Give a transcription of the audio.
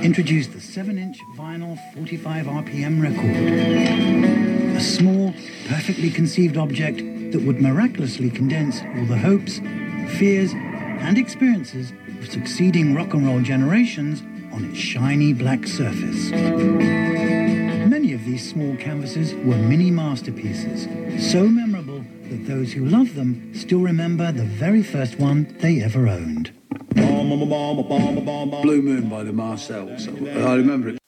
introduced the 7-inch vinyl 45 RPM record. A small, perfectly conceived object that would miraculously condense all the hopes, fears, and experiences of succeeding rock and roll generations on its shiny black surface. Many of these small canvases were mini masterpieces, so memorable that those who love them still remember the very first one they ever owned. Blue Moon by the Marcells. I remember it.